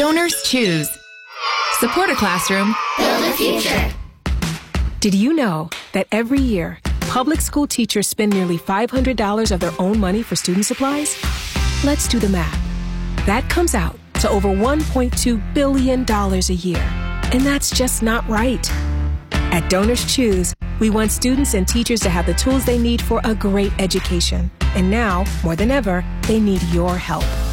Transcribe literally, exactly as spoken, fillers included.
Donors choose. Support a classroom. Build a future. Did you know that every year, public school teachers spend nearly five hundred dollars of their own money for student supplies? Let's do the math. That comes out to over one point two billion dollars a year. And that's just not right. At Donors Choose, we want students and teachers to have the tools they need for a great education. And now, more than ever, they need your help.